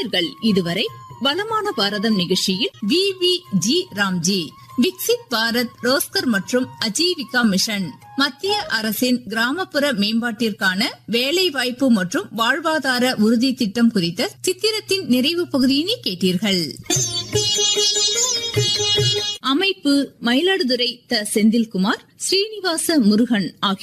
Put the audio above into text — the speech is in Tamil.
நேயர்கள் இதுவரை வளமான பாரதம் நிகழ்ச்சியில் VVG ராம்ஜி, விக்சித் பாரத் ரோஸ்கர் மற்றும் அஜீவிகா மிஷன், மத்திய அரசின் கிராமப்புற மேம்பாட்டிற்கான வேலை வாய்ப்பு மற்றும் வாழ்வாதார உறுதி திட்டம் குறித்த சித்திரத்தின் நிறைவு பகுதியினை கேட்டீர்கள். அமைப்பு மயிலாடுதுறை த. செந்தில்குமார், ஸ்ரீனிவாச முருகன் ஆகியோர்.